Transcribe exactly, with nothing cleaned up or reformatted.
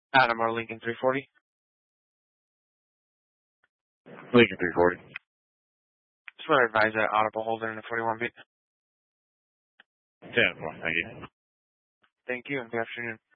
Adam or Lincoln three forty. Lincoln three forty. Just want to advise that audible holder in the forty-one beat. ten four, thank you. Thank you and good afternoon.